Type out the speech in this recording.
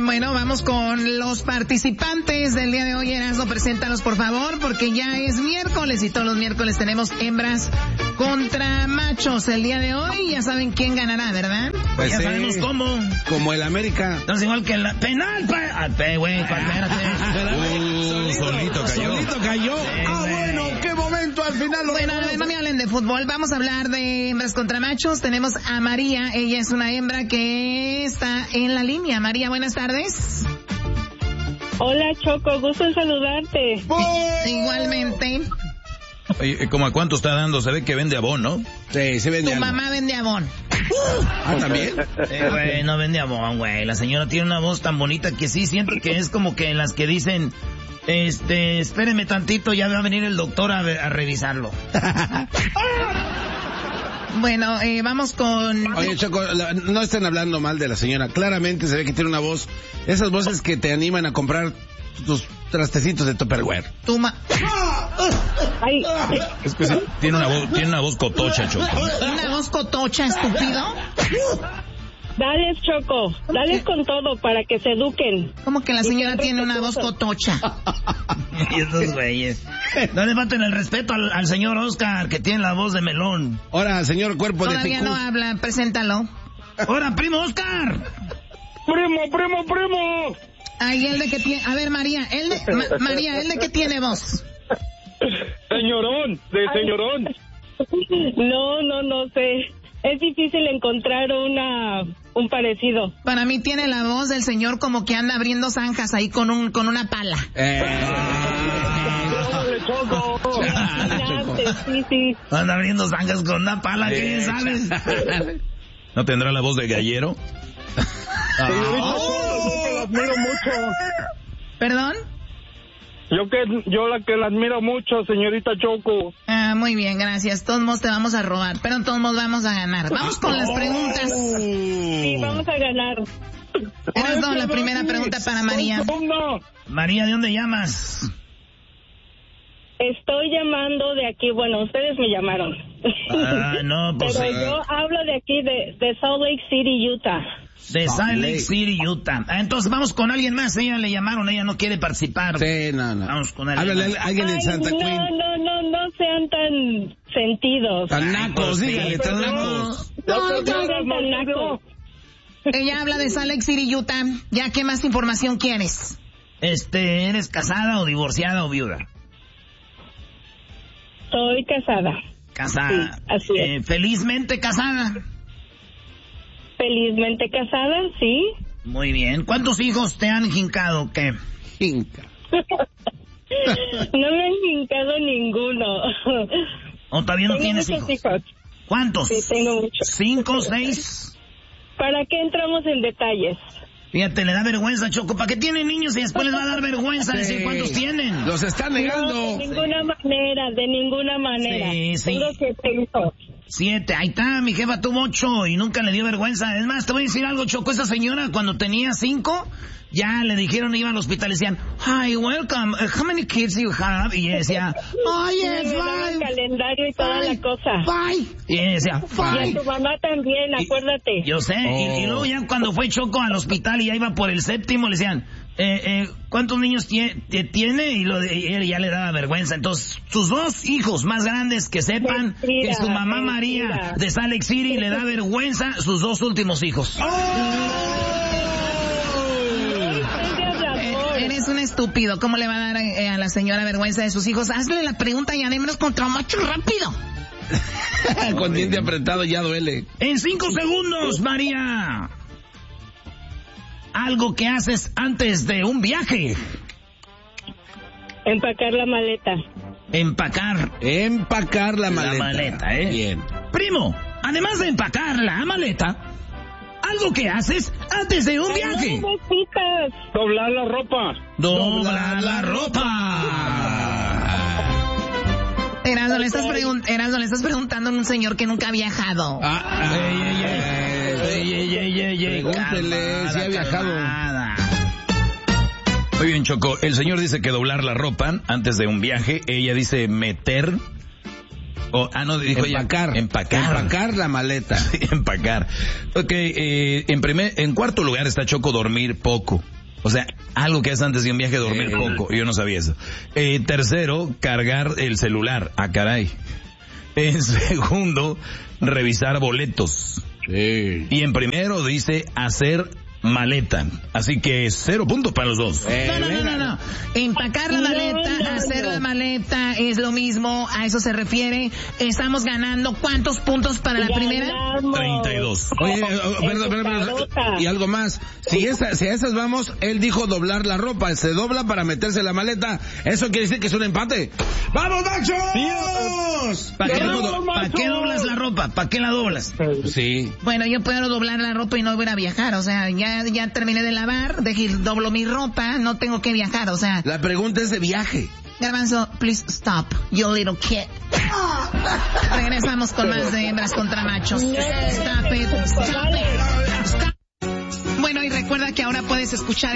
Bueno, vamos con los participantes del día de hoy. Erasmo, preséntalos por favor, porque ya es miércoles y todos los miércoles tenemos hembras contra machos. El día de hoy ya saben quién ganará, ¿verdad? Pues ya sí, sabemos cómo. Como el América. Entonces igual que la penal, güey, espérate. Solito cayó. Bueno, qué momento al final. Bueno, no me hablen de fútbol, vamos a hablar de hembras contra machos. Tenemos a María, ella es una hembra que está en la línea. María, buenas tardes. Hola, Choco, gusto en saludarte. Igualmente. Oye, ¿cómo a cuánto está dando? Se ve que vende Avon, ¿no? Sí, se vende Tu algo. mamá vende Avon. ¿También? Güey, no vende Avon, güey. La señora tiene una voz tan bonita que sí siento que es como que las que dicen, espérenme tantito, ya va a venir el doctor a revisarlo. Bueno, vamos con... Oye, Choco, no estén hablando mal de la señora. Claramente se ve que tiene una voz, esas voces que te animan a comprar tus trastecitos de Tupperware. Ay, Es que sí, tiene una voz cotocha, Choco. Una voz cotocha, estúpido. dales, Choco, dales con todo para que se eduquen. ¿Cómo que la señora tiene una voz cotocha? Y esos güeyes. No le falten el respeto al señor Oscar, que tiene la voz de melón. Ahora, señor cuerpo Todavía de no habla, preséntalo. ¡Hola, primo Oscar! ¡Primo! Ay, él de que tiene... A ver, María, María, ¿él de qué tiene voz? Señorón. No sé. Es difícil encontrar un parecido. Para mí tiene la voz del señor como que anda abriendo zanjas ahí con una pala. Sí. Anda abriendo zanjas con una pala, ¿quién sabes? ¿No tendrá la voz de gallero? La admiro mucho. ¿Perdón? Yo la que la admiro mucho, señorita Choco. Ah, muy bien, gracias. Todos modos te vamos a robar, pero todos modos vamos a ganar. Vamos con las preguntas. Sí, vamos a ganar. Erasmo, la primera pregunta para María. María, ¿de dónde llamas? Estoy llamando de aquí, bueno, ustedes me llamaron. No, pues... Pero yo hablo de aquí, de Salt Lake City, Utah. De Salt Lake City, Utah. Entonces vamos con alguien más. Ella le llamaron, ella no quiere participar. Sí, no. Vamos con alguien Háblale más. a alguien en Santa Queen. No sean tan sentidos. Tan nacos, dígale, tan nacos. No sean tan nacos. Ella habla de Salt Lake City, Utah. Ya, ¿qué más información quieres? ¿Eres casada o divorciada o viuda? Soy casada. Casada. Sí, así es. Felizmente casada. Felizmente casada, sí. Muy bien. ¿Cuántos hijos te han hincado? ¿Qué? Jinca. No me han hincado ninguno. ¿O todavía no Tengo tienes muchos hijos? ¿Cuántos? Sí, tengo muchos. 5, 6. ¿Para qué entramos en detalles? Fíjate, le da vergüenza, Choco. ¿Para qué tienen niños y después les va a dar vergüenza decir cuántos tienen? Los están negando. No, de ninguna manera. Sí. Tengo 7 hijos. 7, ahí está, mi jefa tuvo 8 y nunca le dio vergüenza. Es más, te voy a decir algo, Choco, esa señora cuando tenía 5, ya le dijeron, iba al hospital, decían, hi, welcome, how many kids you have? Y ella decía, Oye, el calendario y toda la cosa. y ella decía, Y a tu mamá también, acuérdate. Yo sé, y luego ya cuando fue Choco al hospital y ya iba por el 7º, le decían, ¿cuántos niños tiene? Y él ya le daba vergüenza. Entonces, sus 2 hijos más grandes que sepan que su mamá María de Salt Lake City le da vergüenza sus 2 últimos hijos. Eres un estúpido. ¿Cómo le va a dar a la señora vergüenza de sus hijos? Hazle la pregunta y anémonos contra macho rápido. Con diente apretado ya duele. En 5 segundos, María. Algo que haces antes de un viaje. Empacar la maleta. Empacar la maleta. Bien. Primo, además de empacar la maleta, algo que haces antes de un viaje. Doblar la ropa. Doblar la ropa. Erasmo, le estás preguntando a un señor que nunca ha viajado. Pregúntele si ha viajado. Muy bien, Choco. El señor dice que doblar la ropa antes de un viaje. Ella dice meter. Dijo empacar. Empacar la maleta. Sí, empacar. Ok, en cuarto lugar está Choco, dormir poco. O sea, algo que es antes de un viaje, dormir poco. Yo no sabía eso. Tercero, cargar el celular. Ah, caray. En segundo, revisar boletos. Sí. Y en primero dice hacer maleta. Así que 0 puntos para los dos. No. Empacar la maleta, hacer la maleta es lo mismo, a eso se refiere. Estamos ganando. ¿Cuántos puntos para la primera? 32. Oye, perdón. Y algo más. Si a esas vamos, él dijo doblar la ropa. Se dobla para meterse en la maleta. Eso quiere decir que es un empate. ¡Vamos, machos! ¿Para qué doblas la ropa? ¿Para qué la doblas? Sí. Bueno, yo puedo doblar la ropa y no voy a viajar, o sea, ya terminé de lavar, doblo mi ropa, no tengo que viajar, o sea. La pregunta es de viaje. Garbanzo, please stop, you little kid. Regresamos con más de hembras contra machos. Stop it. Bueno, y recuerda que ahora puedes escuchar